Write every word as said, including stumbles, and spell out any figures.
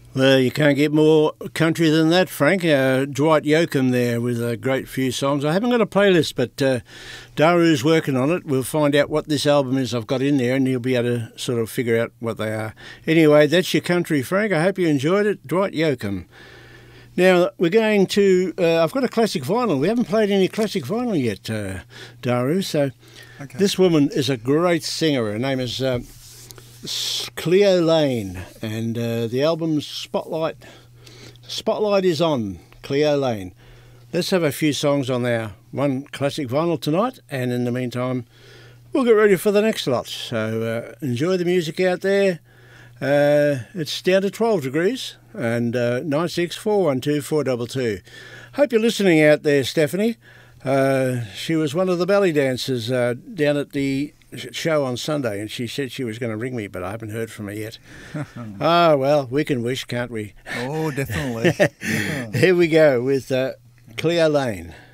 Well, you can't get more country than that, Frank. Uh, Dwight Yoakam there with a great few songs. I haven't got a playlist, but uh, Daru's working on it. We'll find out what this album is I've got in there, and he'll be able to sort of figure out what they are. Anyway, that's your country, Frank. I hope you enjoyed it. Dwight Yoakam. Now, we're going to... Uh, I've got a classic vinyl. We haven't played any classic vinyl yet, uh, Daru, so... Okay. This woman is a great singer. Her name is... Uh, Cleo Laine, and uh, the album's Spotlight Spotlight is on Cleo Laine. Let's have a few songs on our one classic vinyl tonight, and in the meantime we'll get ready for the next lot. So uh, enjoy the music out there. Uh, it's down to twelve degrees, and uh, nine six four one two four two two. Hope you're listening out there, Stephanie. Uh, she was one of the belly dancers uh, down at the show on Sunday, and she said she was going to ring me, but I haven't heard from her yet. Ah, well, we can wish, can't we? Oh, definitely. Here we go with uh, Cleo Laine.